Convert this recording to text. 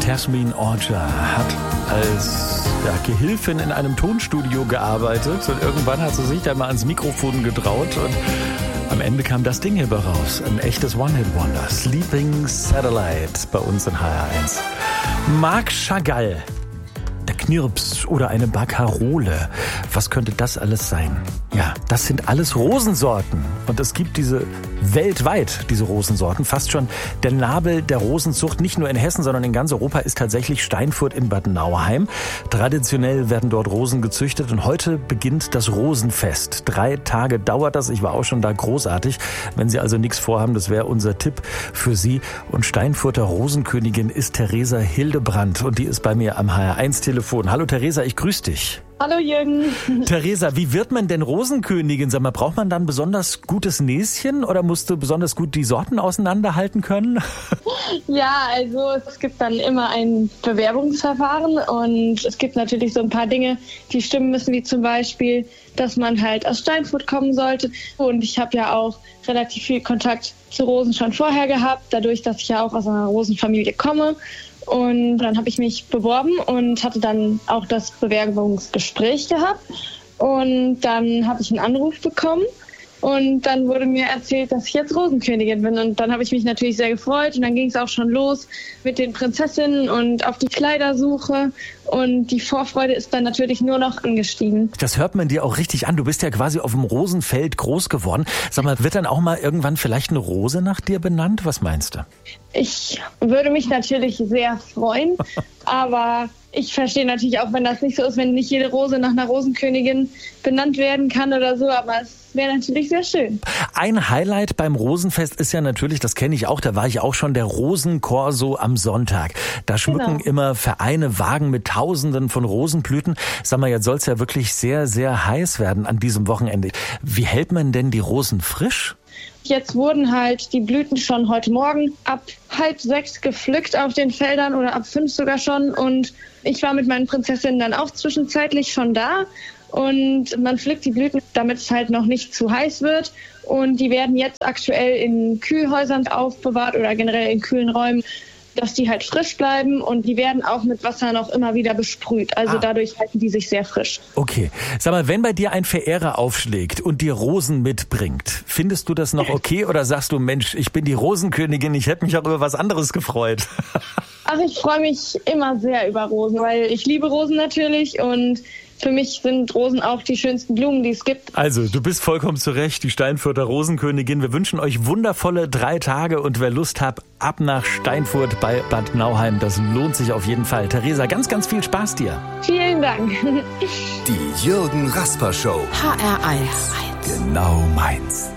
Tasmin Orja hat als Gehilfin in einem Tonstudio gearbeitet und irgendwann hat sie sich da mal ans Mikrofon getraut und am Ende kam das Ding hier raus. Ein echtes One-Hit-Wonder. Sleeping Satellite bei uns in HR1. Marc Chagall. Der Knirps oder eine Baccarole. Was könnte das alles sein? Ja, das sind alles Rosensorten. Und es gibt diese weltweit, diese Rosensorten. Fast schon der Nabel der Rosenzucht, nicht nur in Hessen, sondern in ganz Europa, ist tatsächlich Steinfurt in Bad Nauheim. Traditionell werden dort Rosen gezüchtet und heute beginnt das Rosenfest. 3 Tage dauert das. Ich war auch schon da, großartig. Wenn Sie also nichts vorhaben, das wäre unser Tipp für Sie. Und Steinfurter Rosenkönigin ist Theresa Hildebrandt und die ist bei mir am HR1-Telefon. Hallo Theresa, ich grüße dich. Hallo Jürgen. Theresa, wie wird man denn Rosenkönigin? Sag mal, braucht man dann besonders gutes Näschen oder musst du besonders gut die Sorten auseinanderhalten können? Ja, also es gibt dann immer ein Bewerbungsverfahren und es gibt natürlich so ein paar Dinge, die stimmen müssen, wie zum Beispiel, dass man halt aus Steinfurt kommen sollte. Und ich habe ja auch relativ viel Kontakt zu Rosen schon vorher gehabt, dadurch, dass ich ja auch aus einer Rosenfamilie komme. Und dann habe ich mich beworben und hatte dann auch das Bewerbungsgespräch gehabt. Und dann habe ich einen Anruf bekommen und dann wurde mir erzählt, dass ich jetzt Rosenkönigin bin. Und dann habe ich mich natürlich sehr gefreut und dann ging es auch schon los mit den Prinzessinnen und auf die Kleidersuche. Und die Vorfreude ist dann natürlich nur noch angestiegen. Das hört man dir auch richtig an. Du bist ja quasi auf dem Rosenfeld groß geworden. Sag mal, wird dann auch mal irgendwann vielleicht eine Rose nach dir benannt? Was meinst du? Ich würde mich natürlich sehr freuen, aber ich verstehe natürlich auch, wenn das nicht so ist, wenn nicht jede Rose nach einer Rosenkönigin benannt werden kann oder so, aber es wäre natürlich sehr schön. Ein Highlight beim Rosenfest ist ja natürlich, das kenne ich auch, da war ich auch schon, der Rosenkorso am Sonntag. Da schmücken immer Vereine Wagen mit Tausenden von Rosenblüten. Sag mal, jetzt soll es ja wirklich sehr, sehr heiß werden an diesem Wochenende. Wie hält man denn die Rosen frisch? Jetzt wurden halt die Blüten schon heute Morgen ab 5:30 gepflückt auf den Feldern oder ab 5 sogar schon. Und ich war mit meinen Prinzessinnen dann auch zwischenzeitlich schon da. Und man pflückt die Blüten, damit es halt noch nicht zu heiß wird. Und die werden jetzt aktuell in Kühlhäusern aufbewahrt oder generell in kühlen Räumen, dass die halt frisch bleiben und die werden auch mit Wasser noch immer wieder besprüht. Also dadurch halten die sich sehr frisch. Okay. Sag mal, wenn bei dir ein Verehrer aufschlägt und dir Rosen mitbringt, findest du das noch okay oder sagst du, Mensch, ich bin die Rosenkönigin, ich hätte mich auch über was anderes gefreut? Ach, ich freue mich immer sehr über Rosen, weil ich liebe Rosen natürlich und für mich sind Rosen auch die schönsten Blumen, die es gibt. Also, du bist vollkommen zu Recht, die Steinfurter Rosenkönigin. Wir wünschen euch wundervolle 3 Tage und wer Lust hat, ab nach Steinfurt bei Bad Nauheim. Das lohnt sich auf jeden Fall. Theresa, ganz, ganz viel Spaß dir. Vielen Dank. Die Jürgen Rasper Show. HR1. Genau meins.